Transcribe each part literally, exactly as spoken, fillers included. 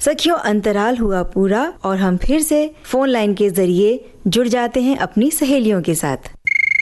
सखियों, अंतराल हुआ पूरा और हम फिर से फोन लाइन के जरिए जुड़ जाते हैं अपनी सहेलियों के साथ।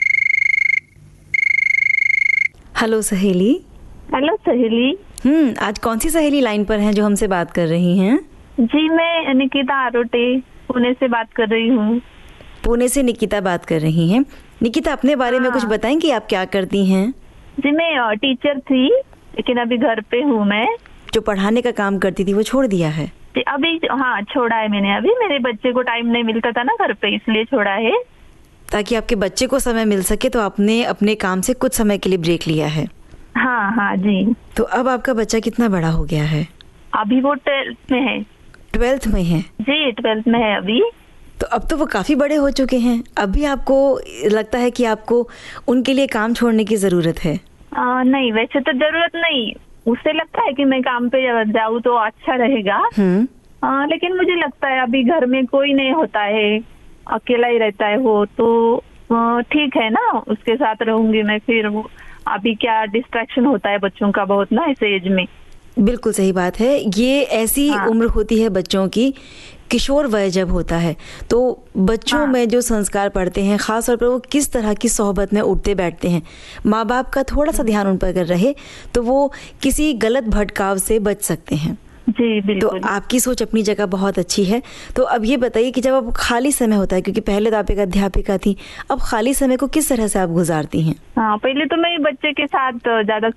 हेलो सहेली। हेलो सहेली। हम्म आज कौन सी सहेली लाइन पर हैं जो हमसे बात कर रही हैं? जी, मैं निकिता आरोटे पुणे से बात कर रही हूँ। पुणे से निकिता बात कर रही हैं। निकिता, अपने बारे में हाँ। कुछ बताएंगी, आप क्या करती हैं? जी, मैं टीचर थी लेकिन अभी घर पे हूँ। मैं जो पढ़ाने का काम करती थी वो छोड़ दिया है? जी, अभी हाँ छोड़ा है मैंने। अभी मेरे बच्चे को टाइम नहीं मिलता था ना घर पे, इसलिए छोड़ा है। ताकि आपके बच्चे को समय मिल सके तो आपने अपने काम से कुछ समय के लिए ब्रेक लिया है। हाँ हाँ जी। तो अब आपका बच्चा कितना बड़ा हो गया है? अभी वो ट्वेल्थ में है। ट्वेल्थ में है? जी, ट्वेल्थ में है अभी। तो अब तो वो काफी बड़े हो चुके हैं। अभी आपको लगता है कि आपको उनके लिए काम छोड़ने की जरूरत है? आ, नहीं, वैसे तो जरूरत नहीं। उससे लगता है कि मैं काम पे जाऊँ तो अच्छा रहेगा। हम्म आ, लेकिन मुझे लगता है अभी घर में कोई नहीं होता है, अकेला ही रहता है वो, तो ठीक है ना, उसके साथ रहूंगी मैं। फिर वो अभी क्या डिस्ट्रैक्शन होता है बच्चों का बहुत ना इस एज में। बिल्कुल सही बात है। ये ऐसी हाँ। उम्र होती है बच्चों की, किशोर वय जब होता है तो बच्चों हाँ। में जो संस्कार पड़ते हैं, खास तौर पर वो किस तरह की सोहबत में उठते बैठते हैं, माँ बाप का थोड़ा सा ध्यान उन पर अगर रहे तो वो किसी गलत भटकाव से बच सकते हैं। जी तो बिल्कुल। आपकी सोच अपनी जगह बहुत अच्छी है। तो अब ये बताइए कि जब आप खाली समय होता है, क्योंकि पहले तो आप एक अध्यापिका थी, अब खाली समय को किस तरह से आप गुजारती हैं? हाँ, पहले तो मैं बच्चे के साथ ज्यादा